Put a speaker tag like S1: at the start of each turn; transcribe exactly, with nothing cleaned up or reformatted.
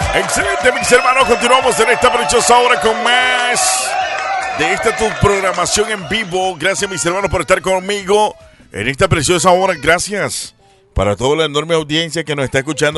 S1: Excelente, mis hermanos. Continuamos en esta preciosa hora con más de esta tu programación en vivo. Gracias, mis hermanos, por estar conmigo en esta preciosa hora. Gracias para toda la enorme audiencia que nos está escuchando